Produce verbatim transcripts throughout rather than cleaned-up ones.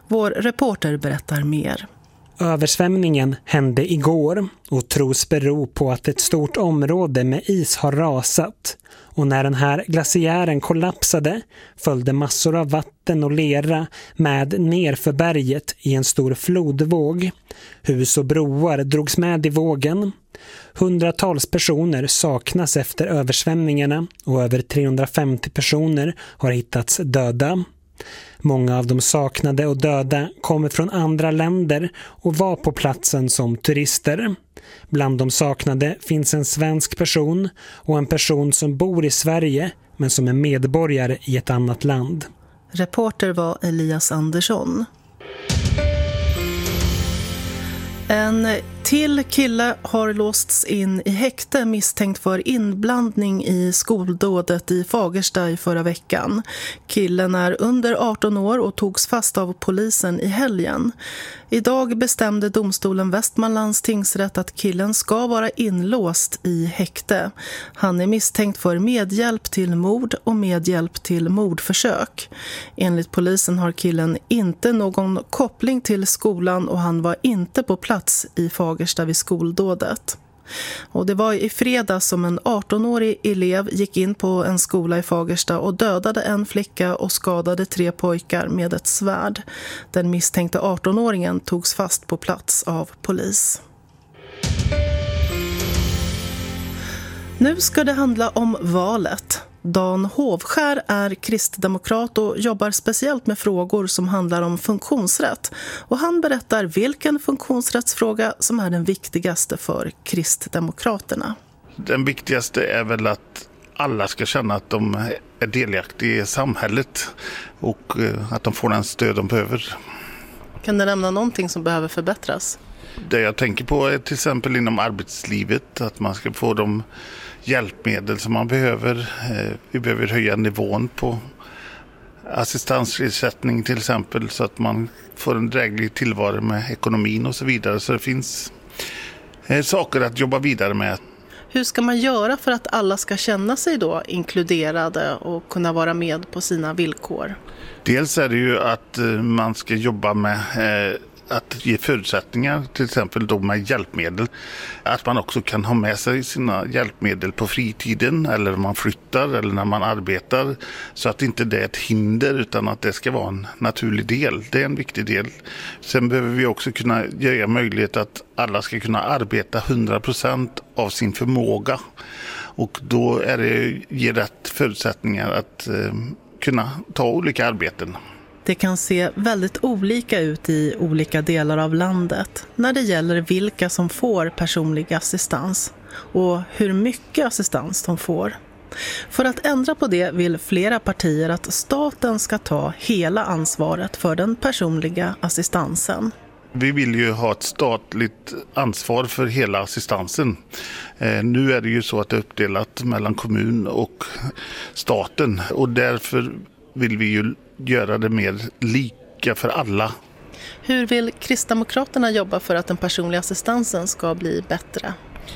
Vår reporter berättar mer. Översvämningen hände igår och tros bero på att ett stort område med is har rasat. Och när den här glaciären kollapsade följde massor av vatten och lera med ner för berget i en stor flodvåg. Hus och broar drogs med i vågen. Hundratals personer saknas efter översvämningarna och över trehundrafemtio personer har hittats döda. Många av de saknade och döda kommer från andra länder och var på platsen som turister. Bland de saknade finns en svensk person och en person som bor i Sverige men som är medborgare i ett annat land. Reporter var Elias Andersson. En till kille har låsts in i häkte misstänkt för inblandning i skoldådet i Fagersta i förra veckan. Killen är under arton år och togs fast av polisen i helgen. Idag bestämde domstolen Västmanlands tingsrätt att killen ska vara inlåst i häkte. Han är misstänkt för medhjälp till mord och medhjälp till mordförsök. Enligt polisen har killen inte någon koppling till skolan och han var inte på plats i Fagersta vid skoldådet. Och det var i fredag som en arton-årig elev gick in på en skola i Fagersta och dödade en flicka och skadade tre pojkar med ett svärd. Den misstänkte arton-åringen togs fast på plats av polis. Nu ska det handla om valet. Dan Hovskär är kristdemokrat och jobbar speciellt med frågor som handlar om funktionsrätt. Och han berättar vilken funktionsrättsfråga som är den viktigaste för kristdemokraterna. Den viktigaste är väl att alla ska känna att de är delaktiga i samhället och att de får den stöd de behöver. Kan du nämna någonting som behöver förbättras? Det jag tänker på är till exempel inom arbetslivet att man ska få de hjälpmedel som man behöver. Vi behöver höja nivån på assistansersättning till exempel så att man får en dräglig tillvaro med ekonomin och så vidare. Så det finns saker att jobba vidare med. Hur ska man göra för att alla ska känna sig då inkluderade och kunna vara med på sina villkor? Dels är det ju att man ska jobba med att ge förutsättningar, till exempel då med hjälpmedel. Att man också kan ha med sig sina hjälpmedel på fritiden eller när man flyttar eller när man arbetar. Så att inte det är ett hinder utan att det ska vara en naturlig del. Det är en viktig del. Sen behöver vi också kunna ge möjlighet att alla ska kunna arbeta hundra procent av sin förmåga. Och då är det ge rätt förutsättningar att eh, kunna ta olika arbeten. Det kan se väldigt olika ut i olika delar av landet när det gäller vilka som får personlig assistans och hur mycket assistans de får. För att ändra på det vill flera partier att staten ska ta hela ansvaret för den personliga assistansen. Vi vill ju ha ett statligt ansvar för hela assistansen. Eh, nu är det ju så att det är uppdelat mellan kommun och staten och därför vill vi ju göra det mer lika för alla. Hur vill Kristdemokraterna jobba för att den personliga assistansen ska bli bättre?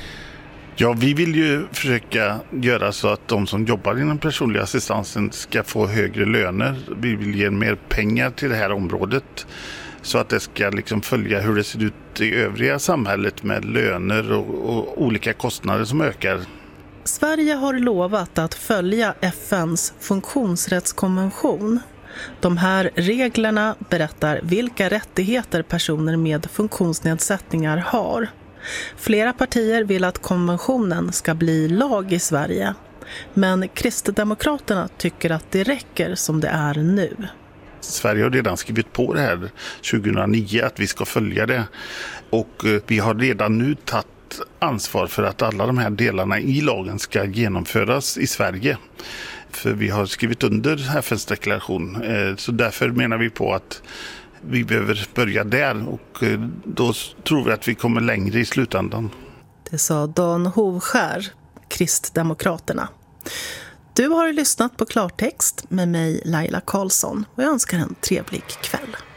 Ja, vi vill ju försöka göra så att de som jobbar inom personliga assistansen ska få högre löner. Vi vill ge mer pengar till det här området så att det ska liksom följa hur det ser ut i övriga samhället med löner och, och olika kostnader som ökar. Sverige har lovat att följa F N:s funktionsrättskonvention. De här reglerna berättar vilka rättigheter personer med funktionsnedsättningar har. Flera partier vill att konventionen ska bli lag i Sverige. Men Kristdemokraterna tycker att det räcker som det är nu. Sverige har redan skrivit på det här tjugohundranio att vi ska följa det. Och vi har redan nu tagit ansvar för att alla de här delarna i lagen ska genomföras i Sverige. För vi har skrivit under F N:s deklaration. Så därför menar vi på att vi behöver börja där och då tror vi att vi kommer längre i slutändan. Det sa Dan Hovskär, Kristdemokraterna. Du har lyssnat på Klartext med mig Laila Karlsson och jag önskar en trevlig kväll.